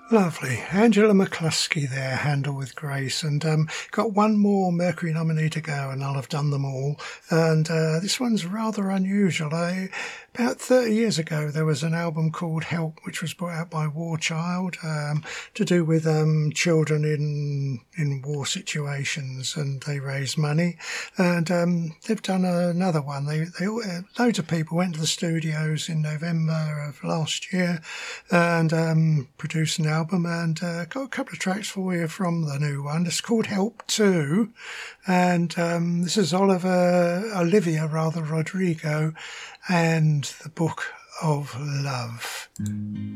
Lovely. Angela McCluskey there, Handle with Grace. And got one more Mercury nominee to go, and I'll have done them all. And this one's rather unusual. About 30 years ago, there was an album called Help, which was brought out by War Child, to do with children in war situations, and they raised money. And they've done another one. Loads of people went to the studios in November of last year and produced an album, and got a couple of tracks for you from the new one. It's called Help 2, and this is Olivia Rodrigo, and the Book of Love.